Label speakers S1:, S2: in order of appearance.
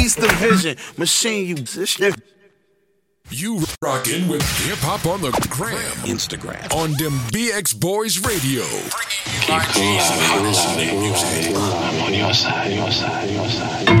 S1: East Division. Machine, you this shit.
S2: You rockin' with Hip Hop on the Gram.
S3: Instagram.
S2: On them BX Boys Radio.
S3: Keep cool, I'm on your side, your side, your side, your side.